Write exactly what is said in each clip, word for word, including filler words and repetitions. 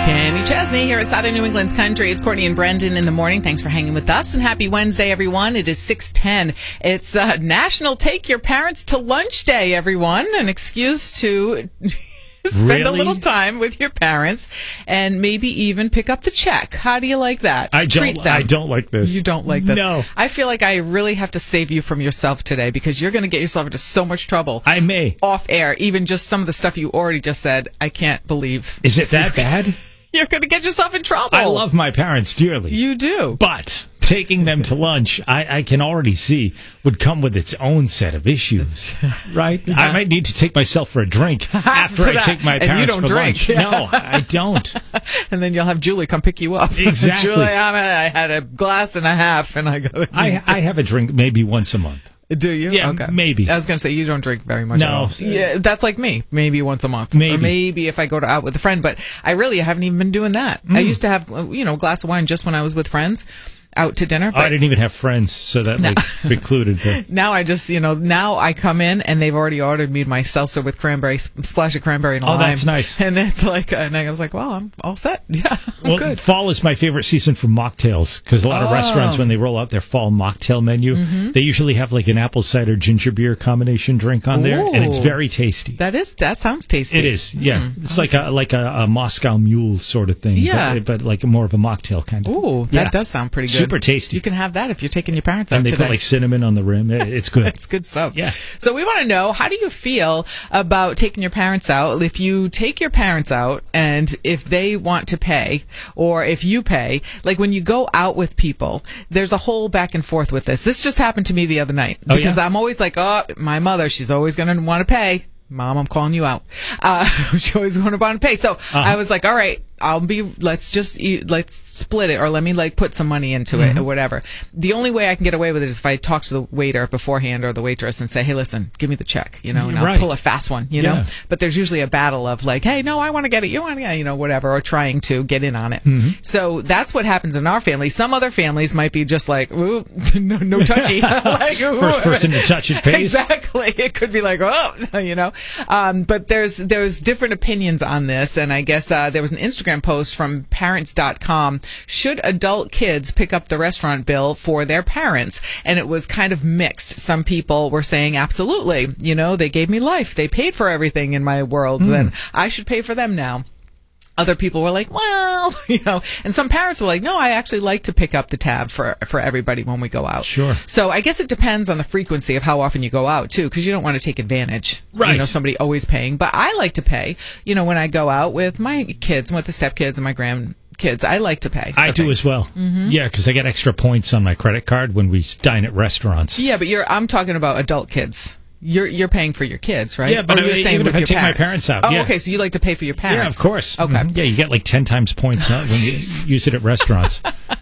Kenny Chesney here at Southern New England's Country. It's Courtney and Brendan in the morning. Thanks for hanging with us, and happy Wednesday, everyone. It is six ten. It's uh, National Take Your Parents to Lunch Day, everyone. An excuse to spend really? a little time with your parents and maybe even pick up the check. How do you like that? I Treat don't. them. I don't like this. You don't like this? No. I feel like I really have to save you from yourself today because you're going to get yourself into so much trouble. I may. Off air, even just some of the stuff you already just said. I can't believe. Is it that bad? You're going to get yourself in trouble. I love my parents dearly. You do. But taking them to lunch, I, I can already see, would come with its own set of issues, right? Yeah. I might need to take myself for a drink after I take my and parents you don't for drink. lunch. No, I don't. And then you'll have Julie come pick you up. Exactly. Julie, I had a glass and a half, and I go. I, I have a drink maybe once a month. Do you? Yeah, okay. maybe. I was going to say, you don't drink very much. No. Yeah, that's like me. Maybe once a month. Maybe. Or maybe if I go to, out with a friend. But I really haven't even been doing that. Mm. I used to have, you know, a glass of wine just when I was with friends out to dinner. But I didn't even have friends, so that no. like precluded the... Now I just, you know, now I come in and they've already ordered me my seltzer with cranberry, splash of cranberry and oh, lime. Oh, that's nice. And it's like, and I was like, well, I'm all set. Yeah, I'm well, good. Fall is my favorite season for mocktails because a lot oh. of restaurants, when they roll out their fall mocktail menu, mm-hmm. they usually have like an apple cider ginger beer combination drink on there, Ooh. and it's very tasty. That is, that sounds tasty. It is, yeah. Mm. It's like a like a, a Moscow Mule sort of thing, yeah, but, but like more of a mocktail kind of. Ooh, yeah. that does sound pretty good. Super tasty. You can have that if you're taking your parents out and they today. put like cinnamon on the rim. It's good. It's good stuff. Yeah. So we want to know, how do you feel about taking your parents out? If you take your parents out and if they want to pay, or if you pay, like when you go out with people, there's a whole back and forth with this. This just happened to me the other night oh, because yeah? I'm always like, oh, my mother, she's always going to want to pay. Mom, I'm calling you out. Uh, she always want to want to pay. So uh-huh. I was like, all right, I'll be, let's just, let's split it, or let me like put some money into mm-hmm. it or whatever. The only way I can get away with it is if I talk to the waiter beforehand or the waitress and say, hey, listen, give me the check, you know, and right. I'll pull a fast one, you yeah. know, but there's usually a battle of like, hey, no, I want to get it. You want to get it, you know, whatever, or trying to get in on it. Mm-hmm. So that's what happens in our family. Some other families might be just like, ooh, no, no touchy. like, ooh. First person to touch it pays. Exactly. It could be like, oh, you know, um, but there's, there's different opinions on this. And I guess, uh, there was an Instagram post from parents dot com. Should adult kids pick up the restaurant bill for their parents? And it was kind of mixed. Some people were saying, absolutely. You know, they gave me life. They paid for everything in my world. Mm. Then I should pay for them now. Other people were like, well, you know, and some parents were like, no, I actually like to pick up the tab for, for everybody when we go out. Sure. So I guess it depends on the frequency of how often you go out, too, because you don't want to take advantage. Right. You know, somebody always paying. But I like to pay, you know, when I go out with my kids, with the stepkids and my grandkids. I like to pay. I do things. as well. Mm-hmm. Yeah, because I get extra points on my credit card when we dine at restaurants. Yeah, but you're, I'm talking about adult kids. You're you're paying for your kids, right? Yeah, but or you're I, saying even with if I your take parents. my parents out. Oh, yeah. okay. So you like to pay for your parents? Yeah, of course. Okay. Mm-hmm. Yeah, you get like ten times points huh, when you use it at restaurants.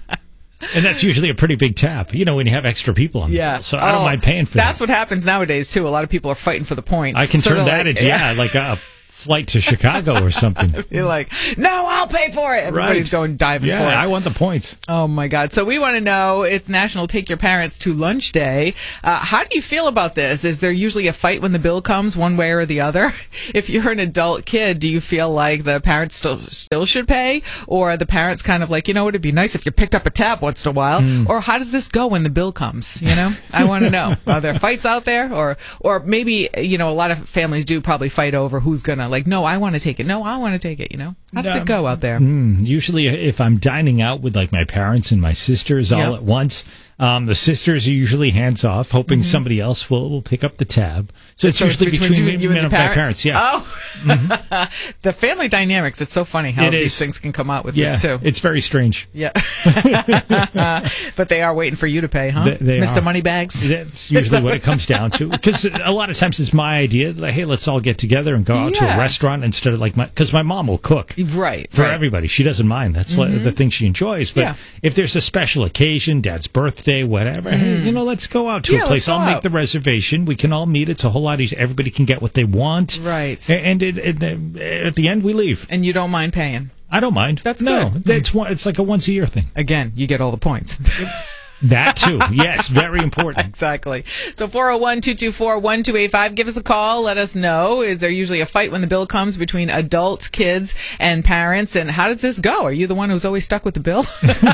And that's usually a pretty big tab, you know, when you have extra people on the yeah. bill. So I don't oh, mind paying for that's that. That's what happens nowadays, too. A lot of people are fighting for the points. I can so turn that like, into, yeah, like a flight to Chicago or something. You're like, no, I'll pay for it. Everybody's right. going diving yeah, for it. I want the points. Oh, my God. So we want to know, it's National Take Your Parents to Lunch Day. Uh, how do you feel about this? Is there usually a fight when the bill comes one way or the other? If you're an adult kid, do you feel like the parents still still should pay? Or are the parents kind of like, you know, it'd be nice if you picked up a tab once in a while? Mm. Or how does this go when the bill comes? You know, I want to know. Are there fights out there? Or, or maybe, you know, a lot of families do probably fight over who's going to, like, no, I want to take it. No, I want to take it, you know? How does um, it go out there? Mm, usually if I'm dining out with like my parents and my sisters all yep. at once, um, the sisters are usually hands off, hoping mm-hmm. somebody else will, will pick up the tab. So it's so usually it's between, between you, you and my parents? parents. Yeah. Oh, mm-hmm. The family dynamics. It's so funny how it these is. things can come out with yeah, this too. It's very strange. Yeah. But they are waiting for you to pay, huh? They, they Mister are. Moneybags? That's usually what it comes down to. Because a lot of times it's my idea, like, hey, let's all get together and go out yeah. to a restaurant instead of like my, because my mom will cook. Right. For right. everybody. She doesn't mind. That's mm-hmm. like the thing she enjoys. But yeah. if there's a special occasion, dad's birthday, whatever, mm. hey, you know, let's go out to yeah, a place. I'll out. make the reservation. We can all meet. It's a whole lot easier. Everybody can get what they want. Right. And it, it, it, at the end, we leave. And you don't mind paying? I don't mind. That's no, good. It's, one, it's like a once a year thing. Again, you get all the points. That too. Yes, very important. Exactly. So four oh one, two two four, one two eight five. Give us a call. Let us know. Is there usually a fight when the bill comes between adults, kids, and parents? And how does this go? Are you the one who's always stuck with the bill?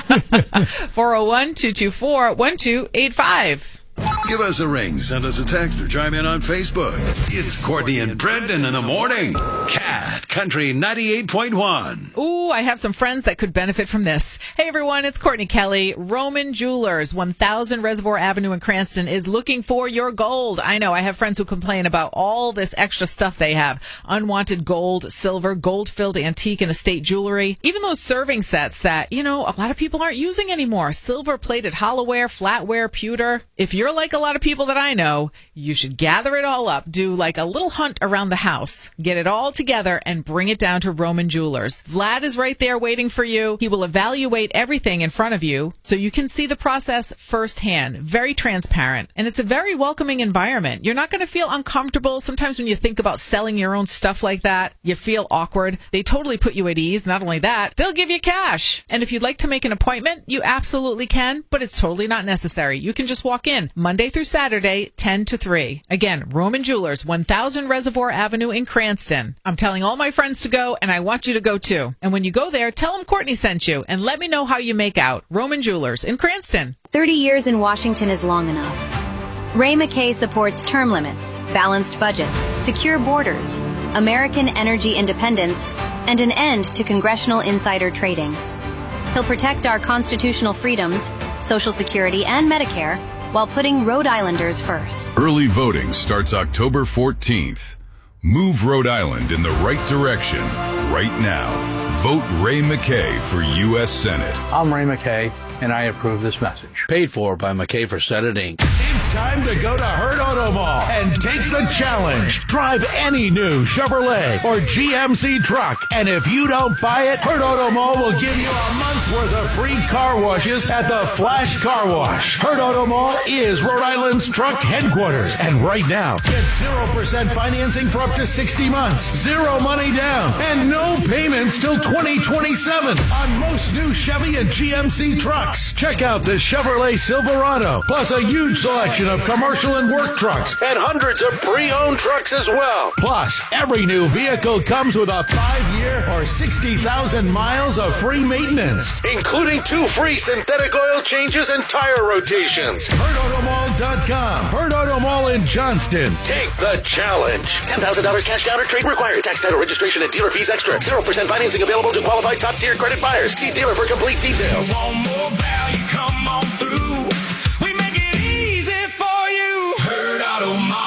four oh one, two two four, one two eight five. Give us a ring, send us a text, or chime in on Facebook. It's Courtney and Brendan in the morning. Cat Country ninety-eight point one. Ooh, I have some friends that could benefit from this. Hey, everyone, it's Courtney Kelly. Roman Jewelers, one thousand Reservoir Avenue in Cranston, is looking for your gold. I know, I have friends who complain about all this extra stuff they have. Unwanted gold, silver, gold-filled antique and estate jewelry. Even those serving sets that, you know, a lot of people aren't using anymore. Silver-plated hollowware, flatware, pewter. If you're like a lot of people that I know, you should gather it all up, do like a little hunt around the house, get it all together, and bring it down to Roman Jewelers. Vlad is right there waiting for you. He will evaluate everything in front of you so you can see the process firsthand. Very transparent. And it's a very welcoming environment. You're not going to feel uncomfortable. Sometimes when you think about selling your own stuff like that, you feel awkward. They totally put you at ease. Not only that, they'll give you cash. And if you'd like to make an appointment, you absolutely can, but it's totally not necessary. You can just walk in Monday through Saturday, ten to three. Again, Roman Jewelers, one thousand Reservoir Avenue in Cranston. I'm telling all my friends to go, and I want you to go too. And when you go there, tell them Courtney sent you, and let me know how you make out. Roman Jewelers in Cranston. thirty years in Washington is long enough. Ray McKay supports term limits, balanced budgets, secure borders, American energy independence, and an end to congressional insider trading. He'll protect our constitutional freedoms, Social Security, and Medicare, while putting Rhode Islanders first. Early voting starts October fourteenth. Move Rhode Island in the right direction right now. Vote Ray McKay for U S Senate. I'm Ray McKay, and I approve this message. Paid for by McKay for Senate, Incorporated. It's time to go to Hurt Auto Mall and take the challenge. Drive any new Chevrolet or G M C truck, and if you don't buy it, Hurt Auto Mall will give you a month's worth of free car washes at the Flash Car Wash. Hurt Auto Mall is Rhode Island's truck headquarters, and right now, get zero percent financing for up to sixty months, zero money down, and no payments till twenty twenty-seven on most new Chevy and G M C trucks. Check out the Chevrolet Silverado, plus a huge selection of commercial and work trucks, and hundreds of pre-owned trucks as well. Plus, every new vehicle comes with a five-year or sixty thousand miles of free maintenance, including two free synthetic oil changes and tire rotations. Hurt Auto Mall dot com. Hurt Auto Mall in Johnston. Take the challenge. ten thousand dollars cash down or trade required. Tax, title, registration, and dealer fees extra. zero percent financing available to qualified top-tier credit buyers. See dealer for complete details. Want more value? Come on through. We make it easy for you. Hurt Auto Mall.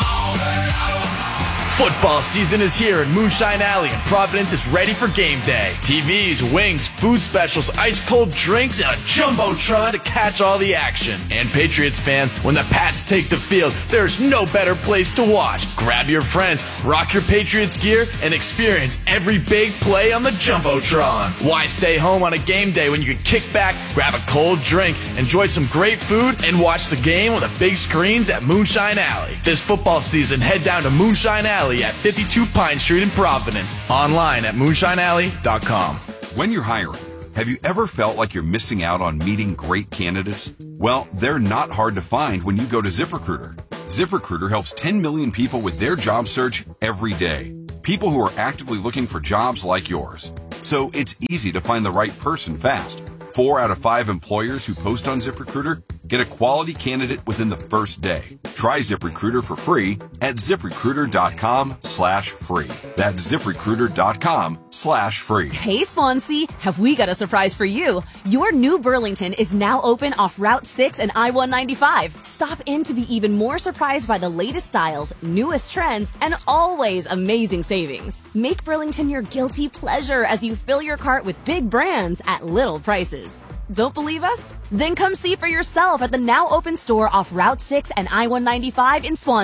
Football season is here, and Moonshine Alley in Providence is ready for game day. T Vs, wings, food specials, ice-cold drinks, and a jumbotron to catch all the action. And Patriots fans, when the Pats take the field, there's no better place to watch. Grab your friends, rock your Patriots gear, and experience every big play on the jumbotron. Why stay home on a game day when you can kick back, grab a cold drink, enjoy some great food, and watch the game on the big screens at Moonshine Alley? This football season, head down to Moonshine Alley at fifty-two Pine Street in Providence. Online at moonshine alley dot com. When you're hiring, have you ever felt like you're missing out on meeting great candidates? Well, they're not hard to find when you go to ZipRecruiter. ZipRecruiter helps ten million people with their job search every day. People who are actively looking for jobs like yours. So it's easy to find the right person fast. Four out of five employers who post on ZipRecruiter get a quality candidate within the first day. Try ZipRecruiter for free at ZipRecruiter.com slash free. That's ZipRecruiter.com slash free. Hey, Swansea, have we got a surprise for you? Your new Burlington is now open off Route six and I one ninety-five. Stop in to be even more surprised by the latest styles, newest trends, and always amazing savings. Make Burlington your guilty pleasure as you fill your cart with big brands at little prices. Don't believe us? Then come see for yourself at the now open store off Route six and I one ninety-five in Swansea.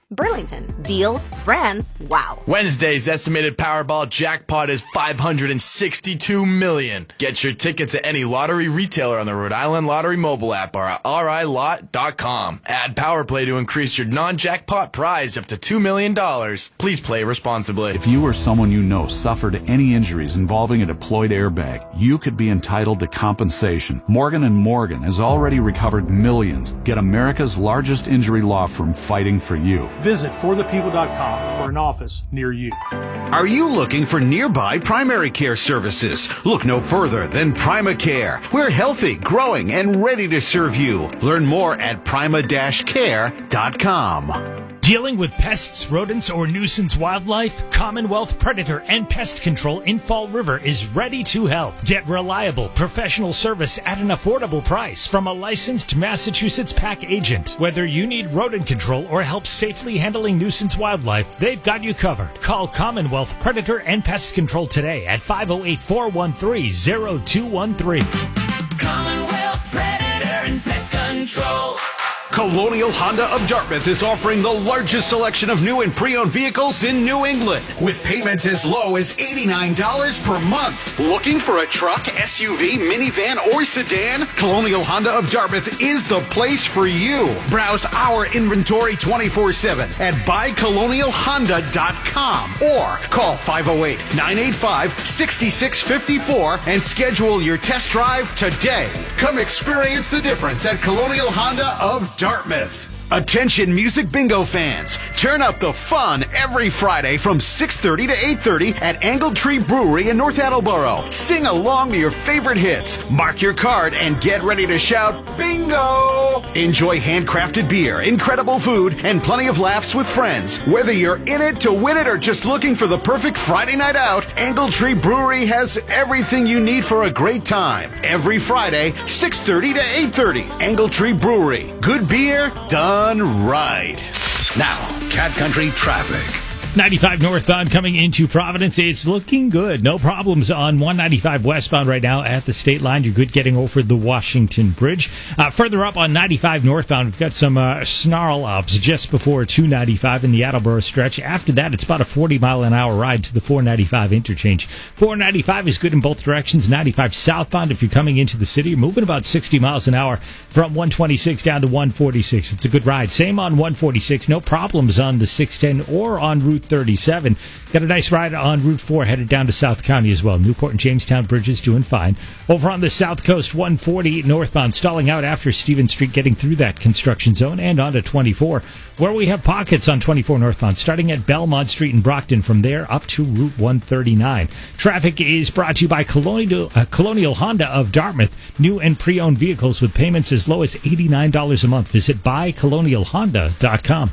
Burlington. Deals, brands, wow. Wednesday's estimated Powerball jackpot is five hundred sixty-two million dollars. Get your tickets at any lottery retailer on the Rhode Island Lottery mobile app or at r i lot dot com. Add PowerPlay to increase your non-jackpot prize up to two million dollars. Please play responsibly. If you or someone you know suffered any injuries involving a deployed airbag, you could be entitled to compensation. Morgan and Morgan has already recovered millions. Get America's largest injury law firm fighting for you. Visit for the people dot com for an office near you. Are you looking for nearby primary care services? Look no further than PrimaCare. We're healthy, growing, and ready to serve you. Learn more at prima dash care dot com. Dealing with pests, rodents, or nuisance wildlife? Commonwealth Predator and Pest Control in Fall River is ready to help. Get reliable, professional service at an affordable price from a licensed Massachusetts pack agent. Whether you need rodent control or help safely handling nuisance wildlife, they've got you covered. Call Commonwealth Predator and Pest Control today at five oh eight, four one three, oh two one three. Commonwealth Predator and Pest Control. Colonial Honda of Dartmouth is offering the largest selection of new and pre-owned vehicles in New England, with payments as low as eighty-nine dollars per month. Looking for a truck, S U V, minivan, or sedan? Colonial Honda of Dartmouth is the place for you. Browse our inventory twenty-four seven at buy colonial honda dot com or call five oh eight, nine eight five, six six five four and schedule your test drive today. Come experience the difference at Colonial Honda of Dartmouth. Attention music bingo fans. Turn up the fun every Friday from six thirty to eight thirty at Angle Tree Brewery in North Attleboro. Sing along to your favorite hits. Mark your card and get ready to shout bingo. Enjoy handcrafted beer, incredible food, and plenty of laughs with friends. Whether you're in it to win it or just looking for the perfect Friday night out, Angle Tree Brewery has everything you need for a great time. Every Friday, six thirty to eight thirty. Angle Tree Brewery. Good beer done right. Now, Cat Country traffic. ninety-five northbound coming into Providence. It's looking good. No problems on one ninety-five westbound right now at the state line. You're good getting over the Washington Bridge. Uh, further up on ninety-five northbound, we've got some uh, snarl ups just before two ninety-five in the Attleboro stretch. After that, it's about a forty mile an hour ride to the four ninety-five interchange. four ninety-five is good in both directions. ninety-five southbound, if you're coming into the city, you're moving about sixty miles an hour from one twenty-six down to one forty-six. It's a good ride. Same on one forty-six. No problems on the six ten or on Route thirty-seven. Got a nice ride on Route four headed down to South County as well. Newport and Jamestown bridges doing fine. Over on the South Coast, one forty northbound stalling out after Stevens Street, getting through that construction zone, and onto twenty-four, where we have pockets on twenty-four northbound starting at Belmont Street in Brockton, from there up to Route one thirty-nine. Traffic is brought to you by Colonial, uh, Colonial Honda of Dartmouth. New and pre-owned vehicles with payments as low as eighty-nine dollars a month. Visit buy colonial honda dot com.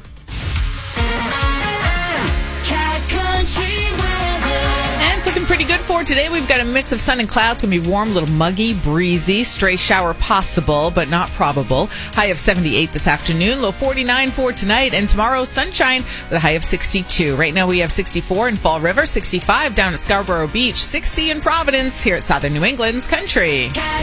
It's looking pretty good for today. We've got a mix of sun and clouds. It's going to be warm, a little muggy, breezy. Stray shower possible, but not probable. High of seventy-eight this afternoon. Low forty-nine for tonight. And tomorrow, sunshine with a high of sixty-two. Right now we have sixty-four in Fall River, sixty-five down at Scarborough Beach, sixty in Providence here at Southern New England's Country.